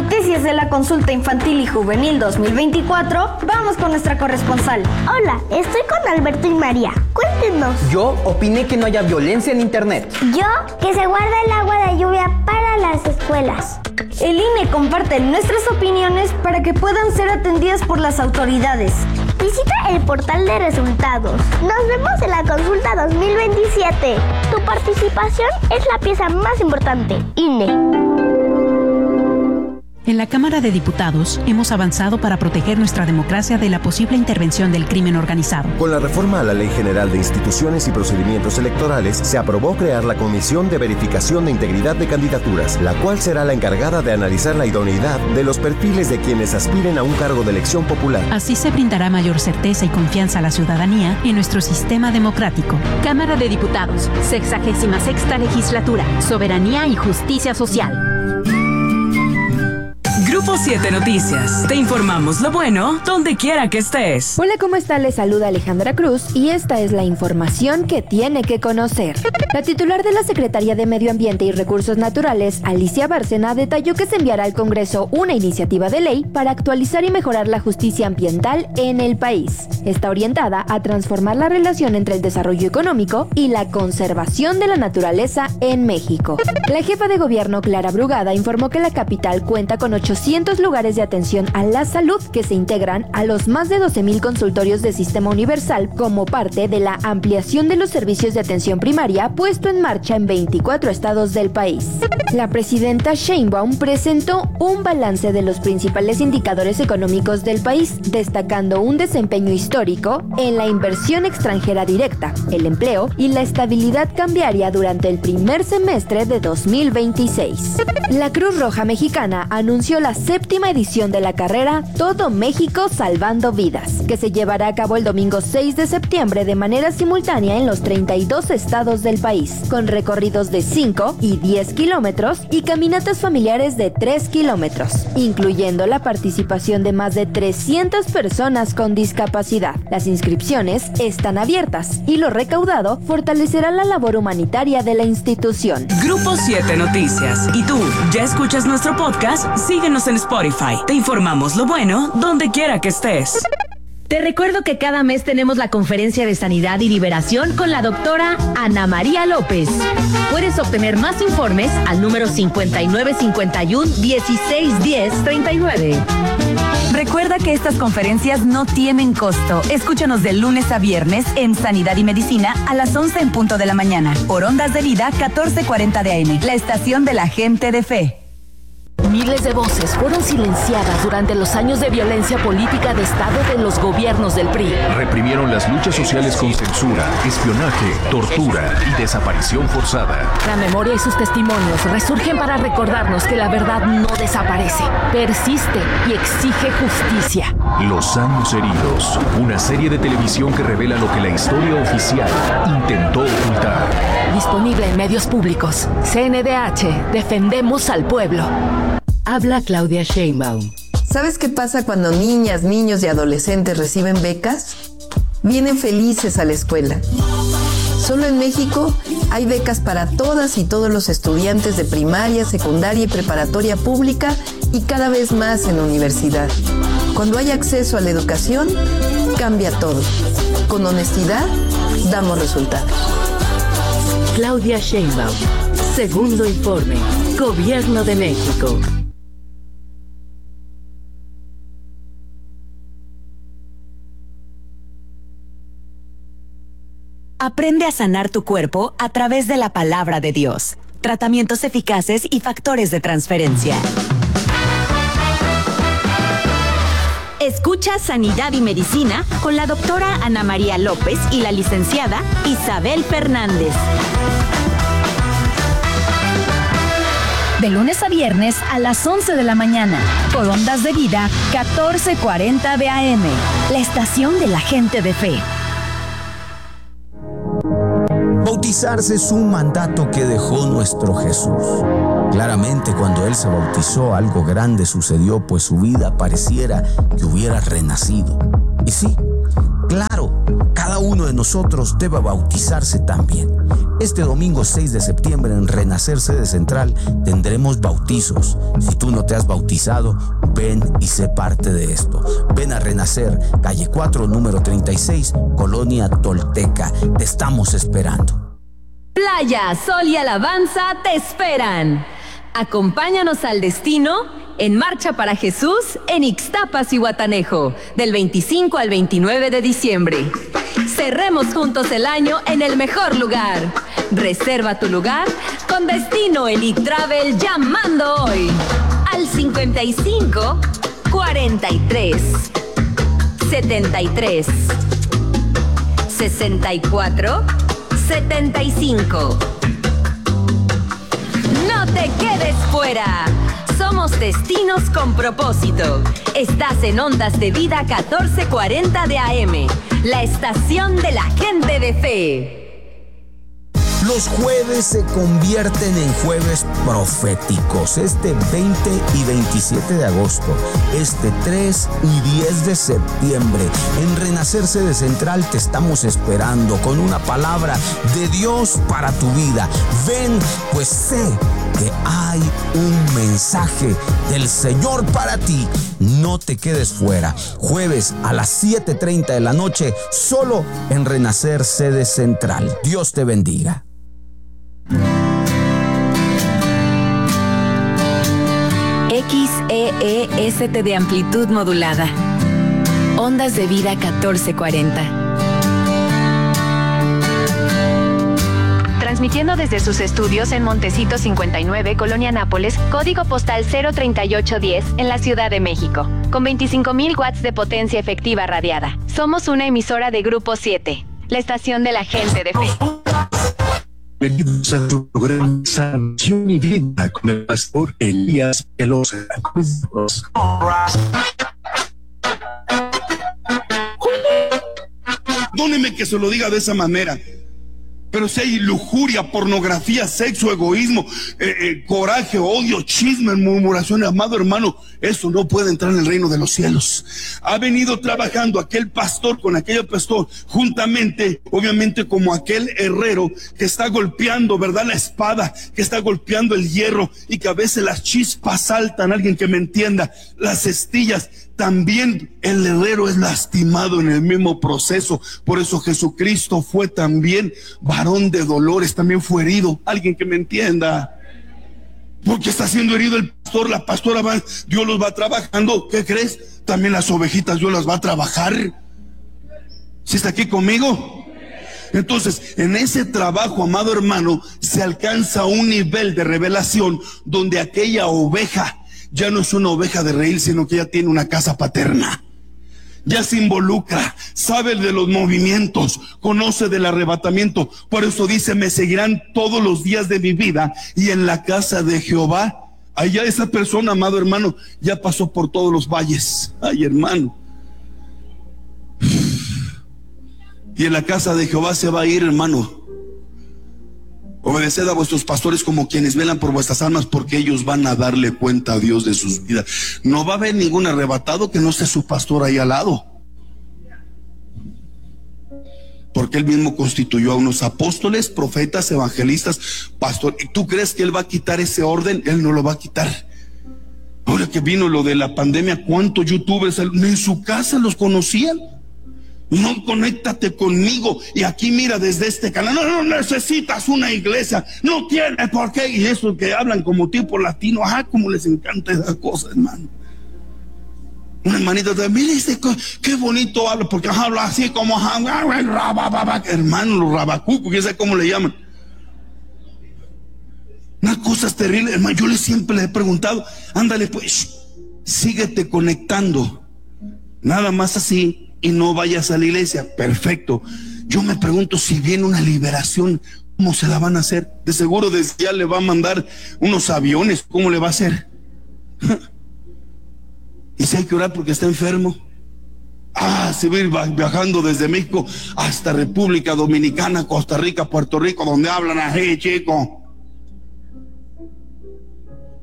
noticias de la consulta infantil y juvenil 2024, vamos con nuestra corresponsal. Hola, estoy con Alberto y María. Cuéntenos. Yo opiné que no haya violencia en internet. Yo, que se guarda el agua de lluvia para las escuelas. El INE comparte nuestras opiniones para que puedan ser atendidas por las autoridades. Visita el portal de resultados. Nos vemos en la consulta 2027. Tu participación es la pieza más importante. INE. En la Cámara de Diputados hemos avanzado para proteger nuestra democracia de la posible intervención del crimen organizado. Con la reforma a la Ley General de Instituciones y Procedimientos Electorales, se aprobó crear la Comisión de Verificación de Integridad de Candidaturas, la cual será la encargada de analizar la idoneidad de los perfiles de quienes aspiren a un cargo de elección popular. Así se brindará mayor certeza y confianza a la ciudadanía en nuestro sistema democrático. Cámara de Diputados, 66ª Legislatura, Soberanía y Justicia Social. Grupo 7 Noticias. Te informamos lo bueno donde quiera que estés. Hola, ¿cómo está? Les saluda Alejandra Cruz y esta es la información que tiene que conocer. La titular de la Secretaría de Medio Ambiente y Recursos Naturales, Alicia Bárcena, detalló que se enviará al Congreso una iniciativa de ley para actualizar y mejorar la justicia ambiental en el país. Está orientada a transformar la relación entre el desarrollo económico y la conservación de la naturaleza en México. La jefa de gobierno, Clara Brugada, informó que la capital cuenta con 800 lugares de atención a la salud que se integran a los más de 12,000 consultorios de Sistema Universal como parte de la ampliación de los servicios de atención primaria puesto en marcha en 24 estados del país. La presidenta Sheinbaum presentó un balance de los principales indicadores económicos del país, destacando un desempeño histórico en la inversión extranjera directa, el empleo y la estabilidad cambiaria durante el primer semestre de 2026. La Cruz Roja Mexicana anunció la 7ª edición de la carrera Todo México Salvando Vidas, que se llevará a cabo el domingo 6 de septiembre de manera simultánea en los 32 estados del país, con recorridos de 5 y 10 kilómetros y caminatas familiares de 3 kilómetros, incluyendo la participación de más de 300 personas con discapacidad. Las inscripciones están abiertas y lo recaudado fortalecerá la labor humanitaria de la institución. Grupo 7 Noticias. ¿Y tú, ya escuchas nuestro podcast? Síguenos en Spotify. Te informamos lo bueno donde quiera que estés. Te recuerdo que cada mes tenemos la conferencia de sanidad y liberación con la doctora Ana María López. Puedes obtener más informes al número 5951-1610-39. Recuerda que estas conferencias no tienen costo. Escúchanos de lunes a viernes en Sanidad y Medicina a las 11 en punto de la mañana. Por Ondas de Vida 1440 de AM, la estación de la gente de fe. Miles de voces fueron silenciadas durante los años de violencia política de Estado de los gobiernos del PRI. Reprimieron las luchas sociales con censura, espionaje, tortura y desaparición forzada. La memoria y sus testimonios resurgen para recordarnos que la verdad no desaparece, persiste y exige justicia. Los años heridos, una serie de televisión que revela lo que la historia oficial intentó ocultar. Disponible en medios públicos. CNDH, defendemos al pueblo. Habla Claudia Sheinbaum. ¿Sabes qué pasa cuando niñas, niños y adolescentes reciben becas? Vienen felices a la escuela. Solo en México hay becas para todas y todos los estudiantes de primaria, secundaria y preparatoria pública y cada vez más en la universidad. Cuando hay acceso a la educación, cambia todo. Con honestidad, damos resultados. Claudia Sheinbaum. Segundo informe. Gobierno de México. Aprende a sanar tu cuerpo a través de la palabra de Dios. Tratamientos eficaces y factores de transferencia. Escucha Sanidad y Medicina con la doctora Ana María López y la licenciada Isabel Fernández. De lunes a viernes a las 11 de la mañana, por Ondas de Vida 1440 de AM, la estación de la gente de fe. Bautizarse es un mandato que dejó nuestro Jesús. Claramente, cuando Él se bautizó, algo grande sucedió, pues su vida pareciera que hubiera renacido. Y sí, Claro, cada uno de nosotros debe bautizarse también. Este domingo 6 de septiembre en Renacer Sede Central tendremos bautizos. Si tú no te has bautizado, ven y sé parte de esto. Ven a Renacer, calle 4, número 36, Colonia Tolteca. Te estamos esperando. Playa, sol y alabanza te esperan. Acompáñanos al destino en Marcha para Jesús en Ixtapas y Guatanejo, del 25 al 29 de diciembre. Cerremos juntos el año en el mejor lugar. Reserva tu lugar con Destino Elite Travel llamando hoy al 55 43 73 64 75. No te quedes fuera. Somos Destinos con Propósito. Estás en Ondas de Vida 1440 de AM, la estación de la gente de fe. Los jueves se convierten en jueves proféticos. Este 20 y 27 de agosto, este 3 y 10 de septiembre, en Renacer Sede Central te estamos esperando con una palabra de Dios para tu vida. Ven, pues sé que hay un mensaje del Señor para ti. No te quedes fuera. Jueves a las 7:30 de la noche, solo en Renacer Sede Central. Dios te bendiga. XEEST de amplitud modulada. Ondas de Vida 1440. Transmitiendo desde sus estudios en Montecito 59, Colonia Nápoles, código postal 03810 en la Ciudad de México, con 25,000 watts de potencia efectiva radiada. Somos una emisora de Grupo 7, la estación de la gente de fe. Bienvenidos a su programa Sanación y Vida con el pastor Elías Pelosa. Perdóneme que se lo diga de esa manera, pero si hay lujuria, pornografía, sexo, egoísmo, coraje, odio, chisme, murmuración, amado hermano, eso no puede entrar en el reino de los cielos. Ha venido trabajando aquel pastor con aquel pastor juntamente, obviamente como aquel herrero que está golpeando, ¿verdad?, la espada, que está golpeando el hierro y que a veces las chispas saltan, alguien que me entienda, las estillas. También el herrero es lastimado en el mismo proceso. Por eso Jesucristo fue también varón de dolores, también fue herido. Alguien que me entienda. Porque está siendo herido el pastor, la pastora, Dios los va trabajando. ¿Qué crees? También las ovejitas Dios las va a trabajar. ¿Sí está aquí conmigo? Entonces, en ese trabajo, amado hermano, se alcanza un nivel de revelación donde aquella oveja ya no es una oveja de reír, sino que ya tiene una casa paterna. Ya se involucra, sabe de los movimientos, conoce del arrebatamiento. Por eso dice, me seguirán todos los días de mi vida y en la casa de Jehová. Allá esa persona, amado hermano, ya pasó por todos los valles. Ay, hermano. Y en la casa de Jehová se va a ir, hermano. Obedeced a vuestros pastores como quienes velan por vuestras almas, porque ellos van a darle cuenta a Dios de sus vidas. No va a haber ningún arrebatado que no esté su pastor ahí al lado, porque él mismo constituyó a unos apóstoles, profetas, evangelistas, pastores. ¿Y tú crees que él va a quitar ese orden? Él no lo va a quitar. Ahora que vino lo de la pandemia, ¿cuántos youtubers en su casa los conocían? No, conéctate conmigo y aquí mira desde este canal. No necesitas una iglesia, no tienes por qué. Y eso que hablan como tipo latino, como les encanta esa cosa, hermano. Una hermanita, mire qué bonito habla, porque habla así como hermano, los rabacucos, que sé cómo le llaman. Unas cosas terribles, hermano. Yo siempre les he preguntado, ándale pues, síguete conectando, nada más así. Y no vayas a la iglesia, perfecto. Yo me pregunto si viene una liberación, ¿cómo se la van a hacer? De seguro desde ya le va a mandar unos aviones, ¿cómo le va a hacer? Y si hay que orar porque está enfermo, se va a ir viajando desde México hasta República Dominicana, Costa Rica, Puerto Rico, donde hablan así, chico.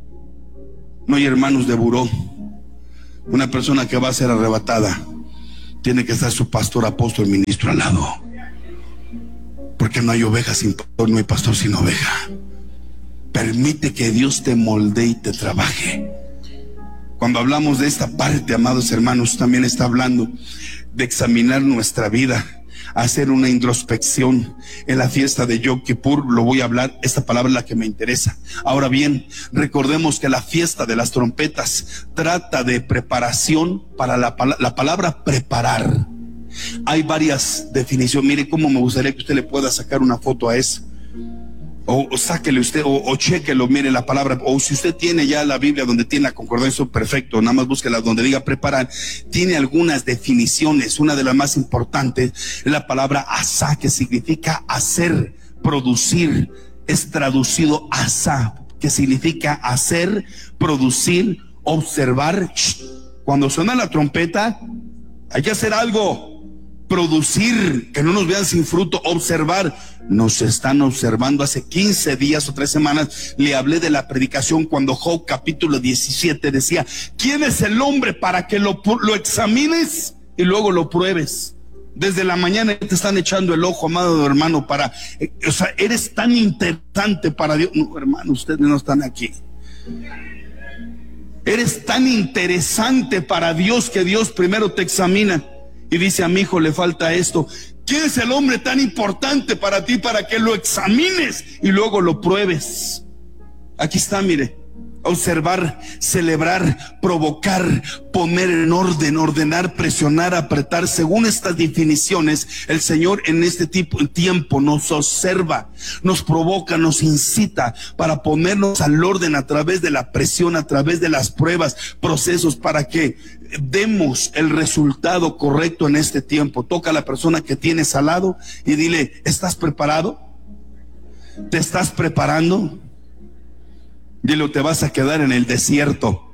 No hay hermanos de buró. Una persona que va a ser arrebatada tiene que estar su pastor, apóstol, ministro al lado. Porque no hay oveja sin pastor, no hay pastor sin oveja. Permite que Dios te moldee y te trabaje. Cuando hablamos de esta parte, amados hermanos, también está hablando de examinar nuestra vida, hacer una introspección. En la fiesta de Yom Kippur lo voy a hablar, esta palabra es la que me interesa. Ahora bien, recordemos que la fiesta de las trompetas trata de preparación para la palabra preparar. Hay varias definiciones. Mire cómo me gustaría que usted le pueda sacar una foto a eso. O sáquele usted, o chéquelo, mire la palabra, o si usted tiene ya la Biblia donde tiene la concordancia, perfecto, nada más búsquela donde diga preparar. Tiene algunas definiciones. Una de las más importantes es la palabra asá, que significa hacer, producir. Es traducido asá, que significa hacer, producir, observar. Cuando suena la trompeta, hay que hacer algo. Producir, que no nos vean sin fruto, observar. Nos están observando. Hace 15 días o 3 semanas le hablé de la predicación cuando Job capítulo 17 decía: ¿quién es el hombre para que lo examines y luego lo pruebes? Desde la mañana te están echando el ojo, amado hermano, o sea, eres tan interesante para Dios. No, hermano, ustedes no están aquí. Eres tan interesante para Dios que Dios primero te examina y dice: a mi hijo le falta esto. ¿Quién es el hombre tan importante para ti para que lo examines y luego lo pruebes? Aquí está, mire: observar, celebrar, provocar, poner en orden, ordenar, presionar, apretar. Según estas definiciones, el Señor en este tiempo nos observa, nos provoca, nos incita para ponernos al orden a través de la presión, a través de las pruebas, procesos, para que demos el resultado correcto en este tiempo. Toca a la persona que tienes al lado y dile: ¿estás preparado? ¿Te estás preparando? Dile: te vas a quedar en el desierto.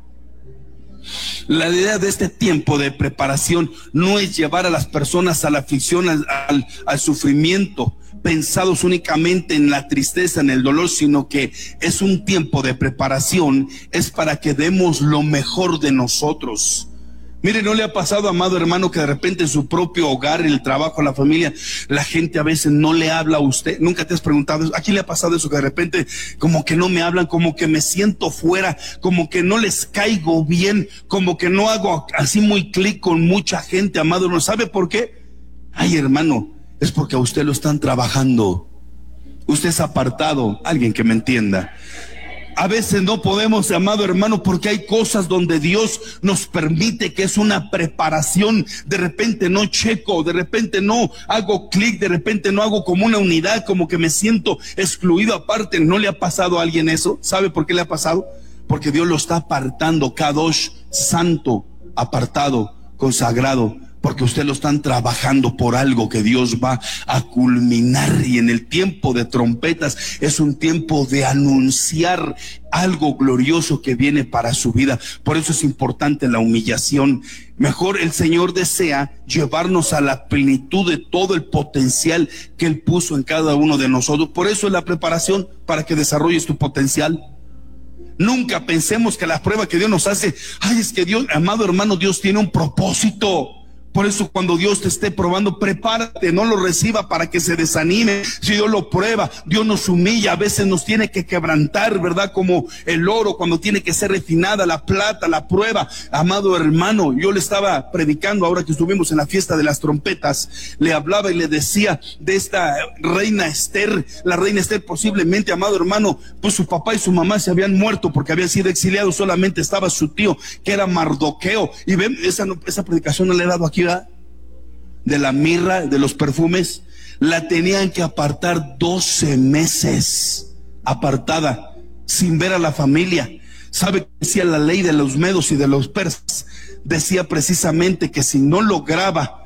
La idea de este tiempo de preparación no es llevar a las personas a la aflicción, al sufrimiento, pensados únicamente en la tristeza, en el dolor, sino que es un tiempo de preparación, es para que demos lo mejor de nosotros. Mire, ¿no le ha pasado, amado hermano, que de repente en su propio hogar, en el trabajo, en la familia, la gente a veces no le habla a usted? ¿Nunca te has preguntado eso? ¿A quién le ha pasado eso? Que de repente como que no me hablan, como que me siento fuera, como que no les caigo bien, como que no hago así muy clic con mucha gente, amado hermano. ¿Sabe por qué? Ay, hermano, es porque a usted lo están trabajando. Usted es apartado. Alguien que me entienda. A veces no podemos, amado hermano, porque hay cosas donde Dios nos permite que es una preparación. De repente no checo, de repente no hago clic, de repente no hago como una unidad, como que me siento excluido aparte. ¿No le ha pasado a alguien eso? ¿Sabe por qué le ha pasado? Porque Dios lo está apartando, Kadosh, santo, apartado, consagrado. Porque usted lo están trabajando por algo que Dios va a culminar. Y en el tiempo de trompetas es un tiempo de anunciar algo glorioso que viene para su vida. Por eso es importante la humillación. Mejor el Señor desea llevarnos a la plenitud de todo el potencial que Él puso en cada uno de nosotros. Por eso es la preparación, para que desarrolles tu potencial. Nunca pensemos que la prueba que Dios nos hace, ay, es que Dios, amado hermano, Dios tiene un propósito. Por eso cuando Dios te esté probando, prepárate, no lo reciba para que se desanime. Si Dios lo prueba, Dios nos humilla, a veces nos tiene que quebrantar, ¿verdad? Como el oro cuando tiene que ser refinada, la plata, la prueba. Amado hermano, yo le estaba predicando ahora que estuvimos en la fiesta de las trompetas, le hablaba y le decía de esta reina Esther. La reina Esther posiblemente, amado hermano, pues su papá y su mamá se habían muerto porque habían sido exiliados, solamente estaba su tío que era Mardoqueo. Y ven, esa predicación no le he dado aquí, ¿verdad? De la mirra, de los perfumes, la tenían que apartar 12 meses apartada, sin ver a la familia. ¿Sabe qué decía la ley de los medos y de los persas? Decía precisamente que si no lograba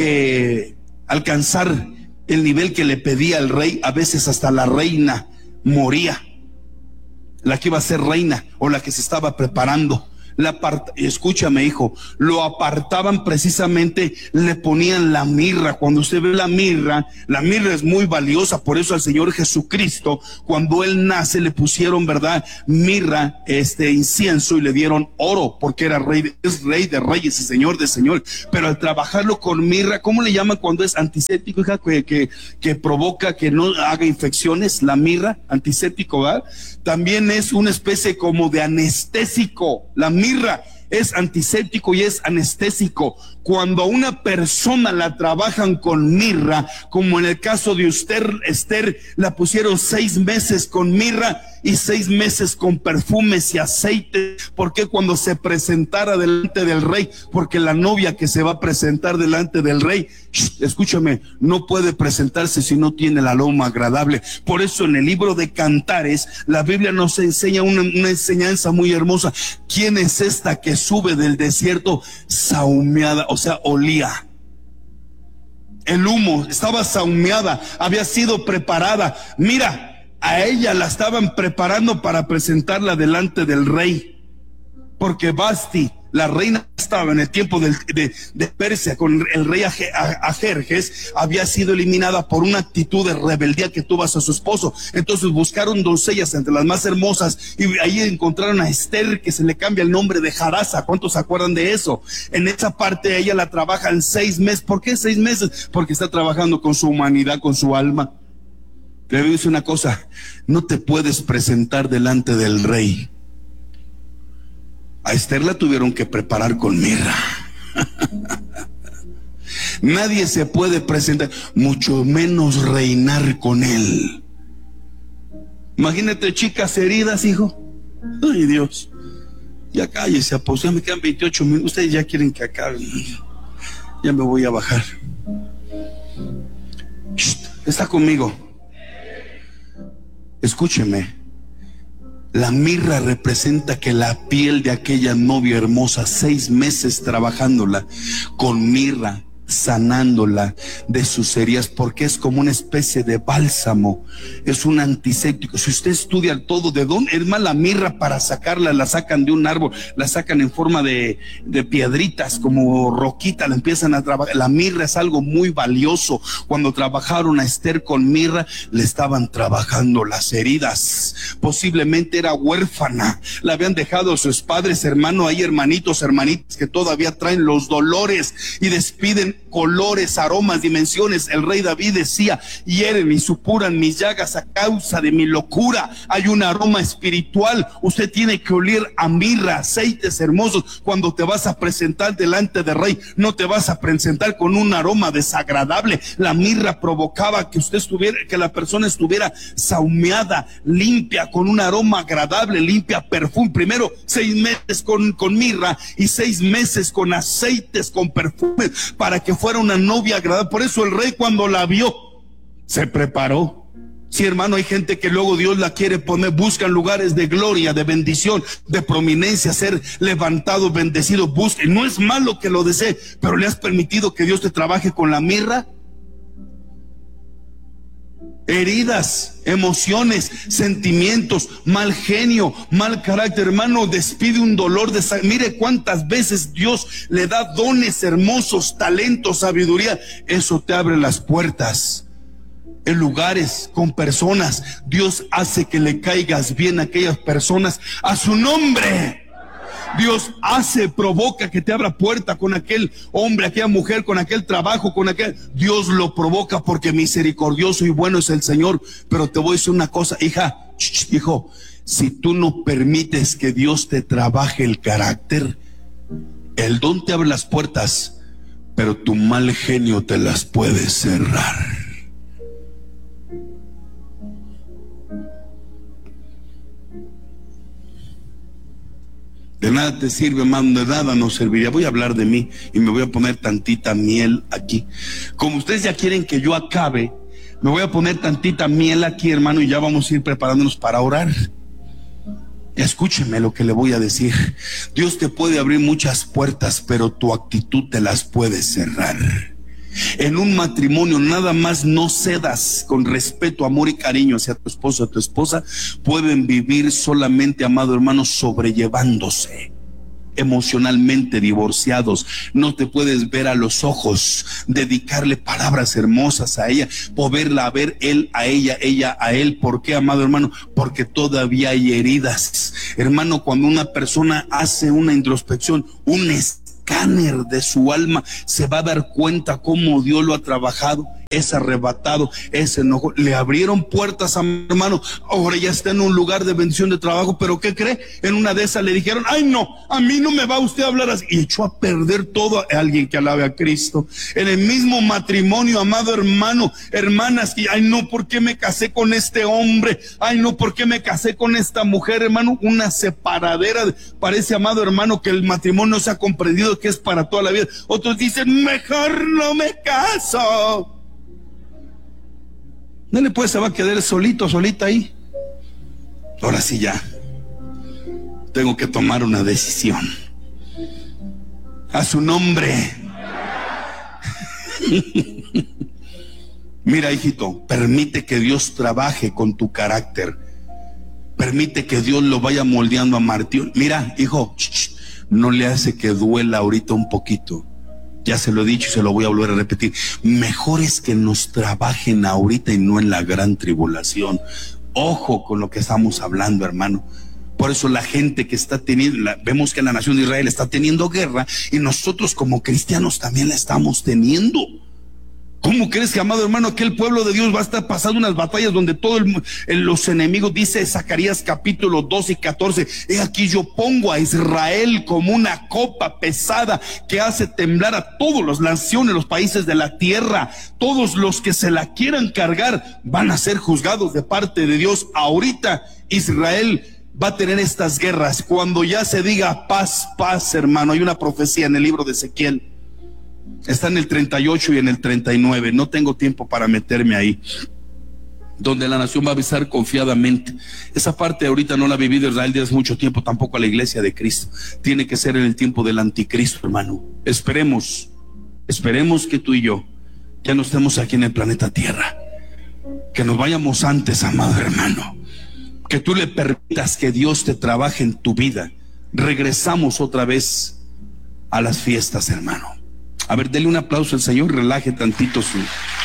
alcanzar el nivel que le pedía el rey, a veces hasta la reina moría, la que iba a ser reina o la que se estaba preparando. Escúchame, hijo, lo apartaban precisamente, le ponían la mirra. Cuando usted ve la mirra es muy valiosa, por eso al Señor Jesucristo, cuando Él nace, le pusieron, ¿verdad?, mirra, incienso, y le dieron oro, porque era es rey de reyes y señor de señores. Pero al trabajarlo con mirra, ¿cómo le llaman cuando es antiséptico, hija? Que provoca que no haga infecciones, la mirra, antiséptico, ¿verdad? También es una especie como de anestésico. La mirra es antiséptico y es anestésico. Cuando a una persona la trabajan con mirra, como en el caso de Esther, la pusieron 6 meses con mirra y 6 meses con perfumes y aceite. Porque cuando se presentara delante del rey, porque la novia que se va a presentar delante del rey, escúchame, no puede presentarse si no tiene el aroma agradable. Por eso en el libro de Cantares, la Biblia nos enseña una enseñanza muy hermosa. ¿Quién es esta que sube del desierto sahumeada? O sea, olía. El humo, estaba sahumeada, había sido preparada. Mira, a ella la estaban preparando para presentarla delante del rey, porque Basti, la reina, estaba en el tiempo de Persia con el rey Ajerjes, había sido eliminada por una actitud de rebeldía que tuvo hacia su esposo. Entonces buscaron doncellas entre las más hermosas y ahí encontraron a Esther, que se le cambia el nombre de Jarasa. ¿Cuántos se acuerdan de eso? En esa parte ella la trabajan 6 meses. ¿Por qué 6 meses? Porque está trabajando con su humanidad, con su alma. Le voy a decir una cosa: no te puedes presentar delante del rey. A Esther la tuvieron que preparar con mirra. Nadie se puede presentar, mucho menos reinar con él. Imagínate chicas heridas, hijo. Ay, Dios. Ya cállese, apóstol. Ya me quedan 28 minutos. Ustedes ya quieren que acabe. Ya me voy a bajar. Está conmigo. Escúcheme. La mirra representa que la piel de aquella novia hermosa, 6 meses trabajándola con mirra, sanándola de sus heridas, porque es como una especie de bálsamo, es un antiséptico. Si usted estudia todo, ¿de dónde? Es más, la mirra, para sacarla, la sacan de un árbol, la sacan en forma de piedritas, como roquita, la empiezan a trabajar. La mirra es algo muy valioso. Cuando trabajaron a Esther con mirra, le estaban trabajando las heridas. Posiblemente era huérfana, la habían dejado sus padres, hermano, hay hermanitos, hermanitas que todavía traen los dolores y despiden colores, aromas, dimensiones. El rey David decía: hieren y supuran mis llagas a causa de mi locura. Hay un aroma espiritual. Usted tiene que oler a mirra, aceites hermosos. Cuando te vas a presentar delante del rey, no te vas a presentar con un aroma desagradable. La mirra provocaba que que la persona estuviera sahumeada, limpia, con un aroma agradable, limpia, perfume. Primero 6 meses con mirra y 6 meses con aceites, con perfume, para que fuera una novia agradable. Por eso el rey, cuando la vio, se preparó. Sí, hermano, hay gente que luego Dios la quiere poner, buscan lugares de gloria, de bendición, de prominencia, ser levantado, bendecido. Busque, no es malo que lo desee, pero ¿le has permitido que Dios te trabaje con la mirra? Heridas, emociones, sentimientos, mal genio, mal carácter, hermano, despide un dolor de mire cuántas veces Dios le da dones hermosos, talentos, sabiduría. Eso te abre las puertas en lugares, con personas. Dios hace que le caigas bien a aquellas personas a su nombre. Dios provoca que te abra puerta con aquel hombre, aquella mujer, con aquel trabajo, Dios lo provoca, porque misericordioso y bueno es el Señor. Pero te voy a decir una cosa, hijo, si tú no permites que Dios te trabaje el carácter, el don te abre las puertas, pero tu mal genio te las puede cerrar. De nada te sirve, hermano, de nada nos serviría. Voy a hablar de mí y me voy a poner tantita miel aquí. Como ustedes ya quieren que yo acabe, me voy a poner tantita miel aquí, hermano, y ya vamos a ir preparándonos para orar. Escúcheme lo que le voy a decir. Dios te puede abrir muchas puertas, pero tu actitud te las puede cerrar. En un matrimonio, nada más no cedas con respeto, amor y cariño hacia tu esposo o tu esposa. Pueden vivir solamente, amado hermano, sobrellevándose. emocionalmente divorciados, no te puedes ver a los ojos, dedicarle palabras hermosas a ella, poderla ver él a ella, ella a él. ¿Por qué, amado hermano? Porque todavía hay heridas. Hermano, cuando una persona hace una introspección, un escáner de su alma, se va a dar cuenta cómo Dios lo ha trabajado. Es arrebatado, es enojo. Le abrieron puertas a mi hermano, ahora ya está en un lugar de bendición de trabajo, pero ¿qué cree? En una de esas le dijeron, ay no, a mí no me va usted a hablar así, y echó a perder todo a alguien que alabe a Cristo. En el mismo matrimonio, amado hermano, hermanas, que ay no, ¿por qué me casé con este hombre? Ay no, ¿por qué me casé con esta mujer, hermano? Una separadera. Parece, amado hermano, que el matrimonio no se ha comprendido que es para toda la vida. Otros dicen, mejor no me caso. No le puede, se va a quedar solito, solita ahí. Ahora sí ya. Tengo que tomar una decisión. A su nombre. Mira, hijito, permite que Dios trabaje con tu carácter. Permite que Dios lo vaya moldeando a Martín. Mira, hijo, no le hace que duela ahorita un poquito. Ya se lo he dicho y se lo voy a volver a repetir. Mejor es que nos trabajen ahorita y no en la gran tribulación. Ojo con lo que estamos hablando, hermano. Por eso la gente que está teniendo, vemos que la nación de Israel está teniendo guerra y nosotros como cristianos también la estamos teniendo. ¿Cómo crees que, amado hermano, aquel pueblo de Dios va a estar pasando unas batallas donde todos los enemigos, dice Zacarías capítulo 12 y 14, he aquí yo pongo a Israel como una copa pesada que hace temblar a todas las naciones, los países de la tierra? Todos los que se la quieran cargar van a ser juzgados de parte de Dios. Ahorita Israel va a tener estas guerras. Cuando ya se diga paz, paz, hermano, hay una profecía en el libro de Ezequiel. Está en el 38 y en el 39. No tengo tiempo para meterme ahí. Donde la nación va a avisar confiadamente. Esa parte ahorita no la ha vivido Israel desde hace mucho tiempo, tampoco a la iglesia de Cristo. Tiene que ser en el tiempo del anticristo, hermano. Esperemos que tú y yo ya no estemos aquí en el planeta Tierra. Que nos vayamos antes, amado hermano. Que tú le permitas que Dios te trabaje en tu vida. Regresamos otra vez a las fiestas, hermano. A ver, dele un aplauso al Señor y relaje tantito su...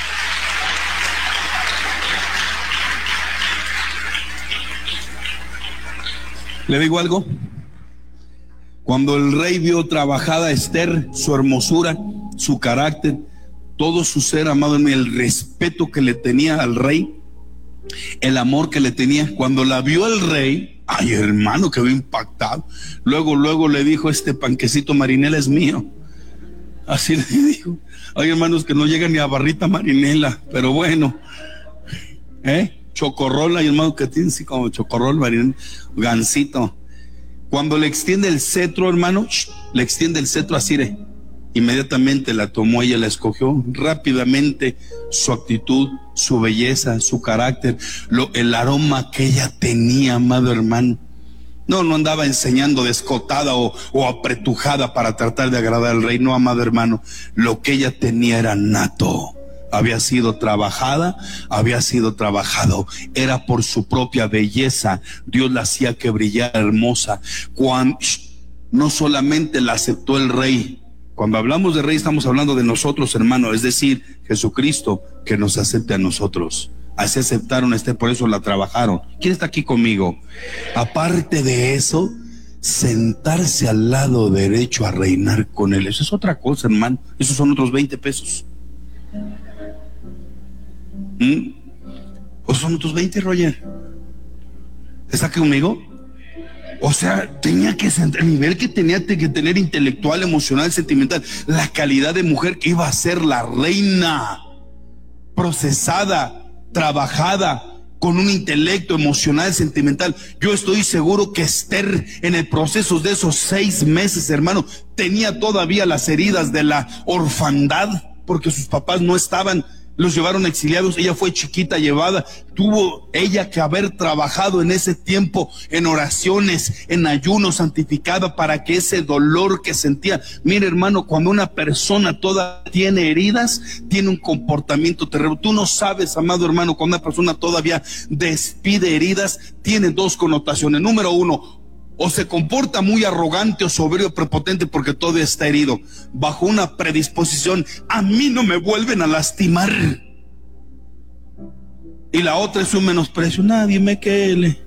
¿Le digo algo? Cuando el rey vio trabajada a Esther, su hermosura, su carácter, todo su ser, amado, el respeto que le tenía al rey, el amor que le tenía, cuando la vio el rey, ay hermano, quedó impactado. Luego le dijo, este panquecito marinela es mío. Así le dijo. Hay hermanos que no llegan ni a barrita marinela, pero bueno, chocorrol, hay hermanos que tienen así como chocorrol, marinela, gansito. Cuando le extiende el cetro, hermano, le extiende el cetro así, inmediatamente la tomó, ella la escogió rápidamente. Su actitud, su belleza, su carácter, el aroma que ella tenía, amado hermano. No andaba enseñando descotada o apretujada para tratar de agradar al rey. No, amado hermano, lo que ella tenía era nato. Había sido trabajada, había sido trabajado. Era por su propia belleza. Dios la hacía que brillara hermosa. No solamente la aceptó el rey. Cuando hablamos de rey estamos hablando de nosotros, hermano. Es decir, Jesucristo que nos acepte a nosotros. Así aceptaron a Esther, por eso la trabajaron. ¿Quién está aquí conmigo? Aparte de eso, sentarse al lado derecho a reinar con él. Eso es otra cosa, hermano. Esos son otros 20 pesos. ¿O son otros 20, Roger? ¿Está aquí conmigo? O sea, tenía que sentar el nivel que tenía que tener intelectual, emocional, sentimental, la calidad de mujer que iba a ser la reina, procesada, trabajada, con un intelecto emocional, sentimental. Yo estoy seguro que Esther, en el proceso de esos 6 meses, hermano, tenía todavía las heridas de la orfandad, porque sus papás no estaban, los llevaron exiliados. Ella fue chiquita, llevada. Tuvo ella que haber trabajado en ese tiempo en oraciones, en ayuno, santificada, para que ese dolor que sentía. Mire, hermano, cuando una persona toda tiene heridas, tiene un comportamiento terrible. Tú no sabes, amado hermano, cuando una persona todavía despide heridas, tiene 2 connotaciones. Número 1, o se comporta muy arrogante o soberbio, prepotente, porque todavía está herido, bajo una predisposición, a mí no me vuelven a lastimar. Y la otra es un menosprecio, nadie me quele.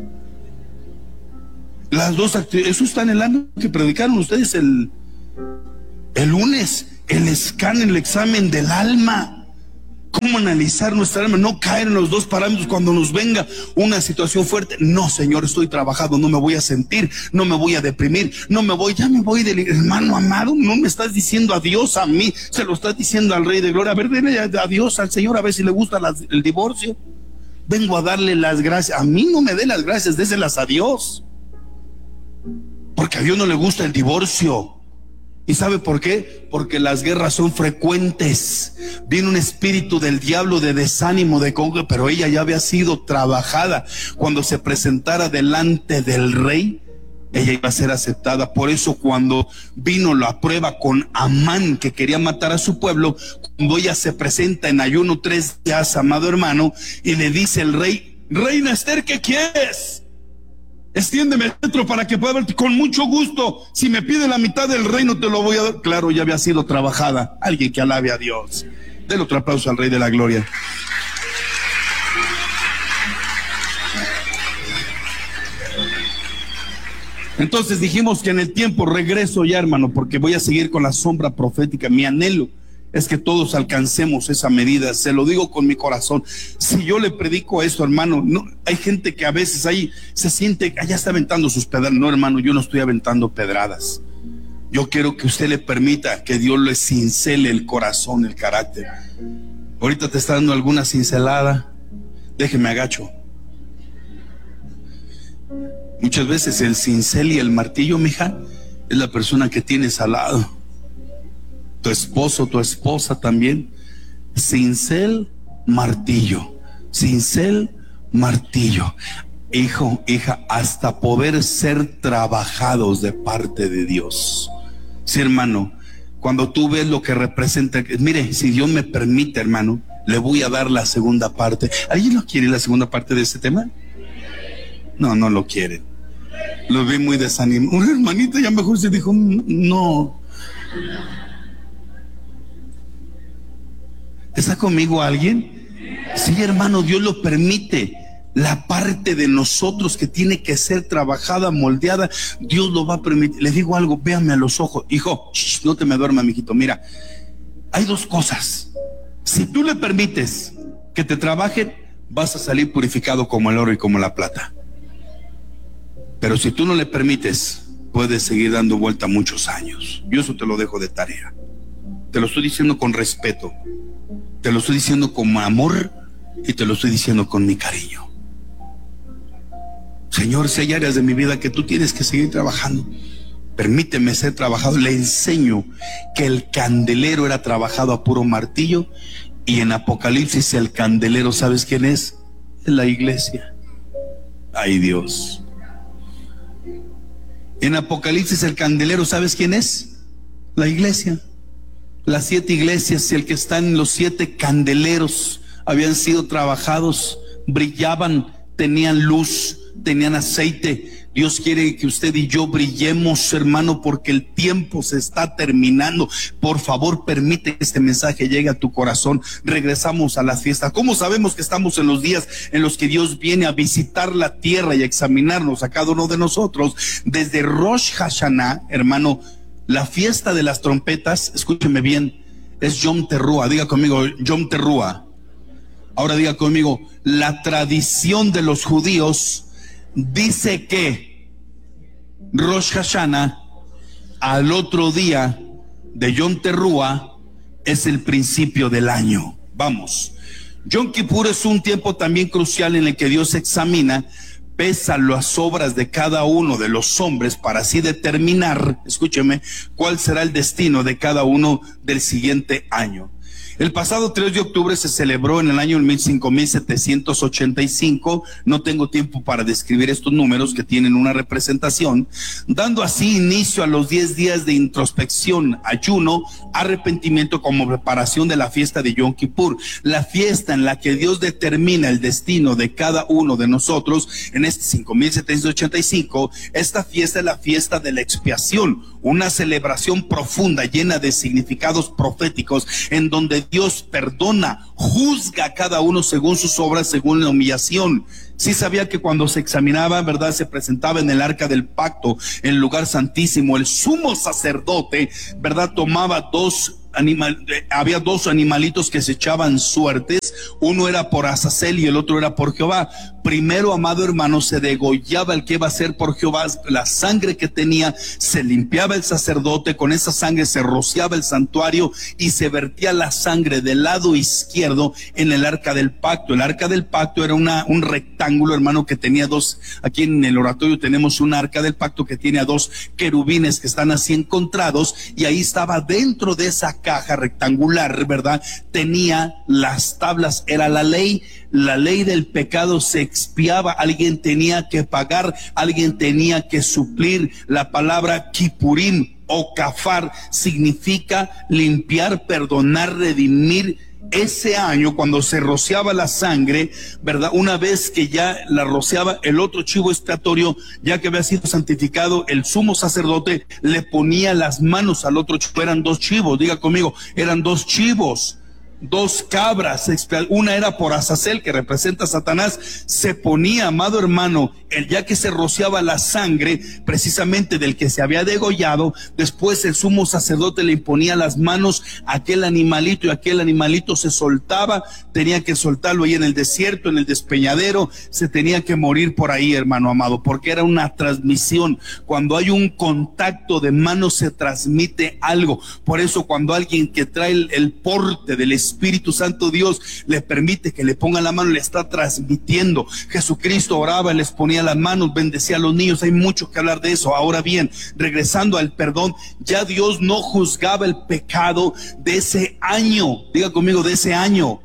Las dos actitudes, eso está en el año que predicaron ustedes el lunes, el examen del alma. ¿Cómo analizar nuestra alma? No caer en los dos parámetros cuando nos venga una situación fuerte. No, Señor, estoy trabajando, no me voy a sentir, no me voy a deprimir, ya me voy del hermano amado. No me estás diciendo adiós a mí, se lo estás diciendo al Rey de Gloria. A ver, denle adiós al Señor, a ver si le gusta el divorcio. Vengo a darle las gracias. A mí no me dé las gracias, déselas a Dios. Porque a Dios no le gusta el divorcio. ¿Y sabe por qué? Porque las guerras son frecuentes. Viene un espíritu del diablo de desánimo, de congo, pero ella ya había sido trabajada. Cuando se presentara delante del rey, ella iba a ser aceptada. Por eso cuando vino la prueba con Amán, que quería matar a su pueblo, cuando ella se presenta en ayuno 3 días, amado hermano, y le dice el rey, Reina Esther, ¿qué quieres? Extiéndeme el cetro para que pueda verte. Con mucho gusto. Si me pide la mitad del reino, te lo voy a dar. Claro, ya había sido trabajada. Alguien que alabe a Dios. Denle otro aplauso al Rey de la Gloria. Entonces dijimos que en el tiempo regreso ya, hermano, porque voy a seguir con la sombra profética. Mi anhelo es que todos alcancemos esa medida, se lo digo con mi corazón. Si yo le predico esto, hermano, no, hay gente que a veces ahí se siente, allá está aventando sus pedradas. No, hermano, yo no estoy aventando pedradas. Yo quiero que usted le permita que Dios le cincele el corazón, el carácter. Ahorita te está dando alguna cincelada, déjeme agacho. Muchas veces el cincel y el martillo, mija, es la persona que tienes al lado. Tu esposo, tu esposa también. Cincel, martillo. Cincel, martillo. Hijo, hija, hasta poder ser trabajados de parte de Dios. Sí, hermano, cuando tú ves lo que representa, mire, si Dios me permite, hermano, le voy a dar la segunda parte. ¿Alguien no quiere la segunda parte de este tema? No, no lo quieren. Lo vi muy desanimado. Una hermanita ya mejor se dijo, no. ¿Está conmigo alguien? Sí, hermano, Dios lo permite. La parte de nosotros que tiene que ser trabajada, moldeada, Dios lo va a permitir. Le digo algo, véame a los ojos. Hijo, no te me duermas, mijito. Mira, hay dos cosas. Si tú le permites que te trabajen, vas a salir purificado como el oro y como la plata. Pero si tú no le permites, puedes seguir dando vuelta muchos años. Yo eso te lo dejo de tarea. Te lo estoy diciendo con respeto. Te lo estoy diciendo con amor y te lo estoy diciendo con mi cariño. Señor, si hay áreas de mi vida que tú tienes que seguir trabajando, permíteme ser trabajado. Le enseño que el candelero era trabajado a puro martillo, y en Apocalipsis el candelero, ¿sabes quién es? Es la iglesia. Ay, Dios. En Apocalipsis el candelero, ¿sabes quién es? La iglesia. Las 7 iglesias, y el que está en los 7 candeleros habían sido trabajados, brillaban, tenían luz, tenían aceite. Dios quiere que usted y yo brillemos, hermano, porque el tiempo se está terminando. Por favor, permite que este mensaje llegue a tu corazón. Regresamos a la fiesta. ¿Cómo sabemos que estamos en los días en los que Dios viene a visitar la tierra y a examinarnos a cada uno de nosotros? Desde Rosh Hashanah, hermano, la fiesta de las trompetas, escúcheme bien, es Yom Teruah. Diga conmigo, Yom Teruah. Ahora diga conmigo, la tradición de los judíos dice que Rosh Hashanah, al otro día de Yom Teruah, es el principio del año. Vamos, Yom Kippur es un tiempo también crucial en el que Dios examina, pesa las obras de cada uno de los hombres para así determinar, escúcheme, cuál será el destino de cada uno del siguiente año. El pasado 3 de octubre se celebró en el año 5785, no tengo tiempo para describir estos números que tienen una representación, dando así inicio a los 10 días de introspección, ayuno, arrepentimiento como preparación de la fiesta de Yom Kippur, la fiesta en la que Dios determina el destino de cada uno de nosotros. En este 5785, esta fiesta es la fiesta de la expiación, una celebración profunda llena de significados proféticos en donde Dios perdona, juzga a cada uno según sus obras, según la humillación. Sí sabía que cuando se examinaba, ¿verdad?, se presentaba en el arca del pacto, en el lugar santísimo, el sumo sacerdote, ¿verdad?, tomaba había dos animalitos que se echaban suertes, uno era por Azazel y el otro era por Jehová. Primero, amado hermano, se degollaba el que iba a ser por Jehová, la sangre que tenía, se limpiaba el sacerdote, con esa sangre se rociaba el santuario y se vertía la sangre del lado izquierdo en el arca del pacto. El arca del pacto era un rectángulo, hermano, que tenía dos, aquí en el oratorio tenemos un arca del pacto que tiene a dos querubines que están así encontrados, y ahí estaba dentro de esa caja rectangular, ¿verdad? Tenía las tablas, era la ley del pecado, se expiaba, alguien tenía que pagar, alguien tenía que suplir. La palabra Kippurim o Kafar significa limpiar, perdonar, redimir. Ese año, cuando se rociaba la sangre, ¿verdad?, una vez que ya la rociaba, el otro chivo expiatorio, ya que había sido santificado, el sumo sacerdote le ponía las manos al otro chivo. Eran dos chivos, diga conmigo, eran dos chivos, dos cabras, una era por Azazel, que representa a Satanás. Se ponía, amado hermano, ya que se rociaba la sangre precisamente del que se había degollado, después el sumo sacerdote le imponía las manos a aquel animalito, y aquel animalito se soltaba, tenía que soltarlo ahí en el desierto, en el despeñadero, se tenía que morir por ahí, hermano amado, porque era una transmisión. Cuando hay un contacto de manos se transmite algo. Por eso cuando alguien que trae el porte del Espíritu Santo, Dios le permite que le ponga la mano, le está transmitiendo. Jesucristo oraba, les ponía las manos, bendecía a los niños. Hay mucho que hablar de eso. Ahora bien, regresando al perdón, ya Dios no juzgaba el pecado de ese año. Diga conmigo, de ese año.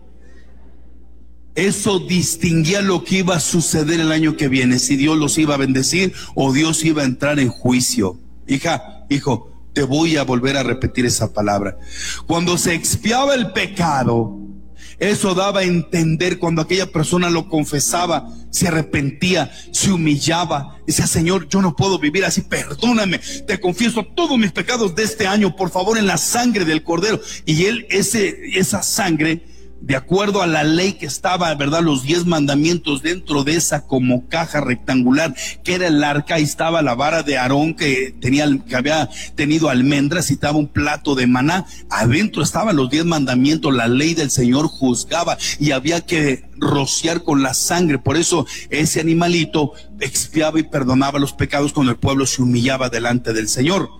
Eso distinguía lo que iba a suceder el año que viene, si Dios los iba a bendecir o Dios iba a entrar en juicio. Hija, hijo, te voy a volver a repetir esa palabra. Cuando se expiaba el pecado, eso daba a entender, cuando aquella persona lo confesaba, se arrepentía, se humillaba, decía: Señor, yo no puedo vivir así, perdóname, te confieso todos mis pecados de este año, por favor, en la sangre del Cordero. Y esa sangre, de acuerdo a la ley que estaba, ¿verdad?, los 10 mandamientos, dentro de esa como caja rectangular que era el arca, ahí estaba la vara de Aarón que había tenido almendras, y estaba un plato de maná. Adentro estaban los 10 mandamientos, la ley del Señor juzgaba, y había que rociar con la sangre. Por eso ese animalito expiaba y perdonaba los pecados cuando el pueblo se humillaba delante del Señor.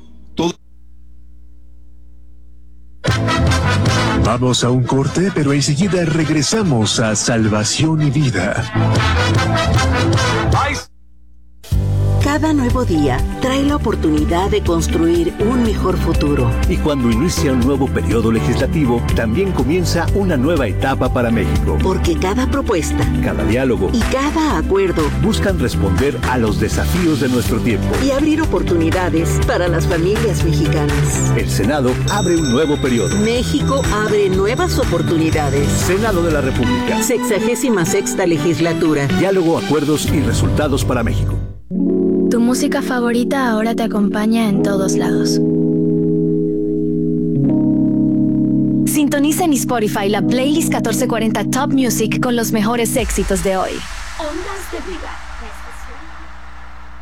Vamos a un corte, pero enseguida regresamos a Salvación y Vida. Cada nuevo día trae la oportunidad de construir un mejor futuro. Y cuando inicia un nuevo periodo legislativo, también comienza una nueva etapa para México. Porque cada propuesta, cada diálogo y cada acuerdo buscan responder a los desafíos de nuestro tiempo y abrir oportunidades para las familias mexicanas. El Senado abre un nuevo periodo. México abre nuevas oportunidades. Senado de la República. 66ª legislatura. Diálogo, acuerdos y resultados para México. Tu música favorita ahora te acompaña en todos lados. Sintoniza en Spotify la playlist 1440 Top Music con los mejores éxitos de hoy. Ondas de Vida.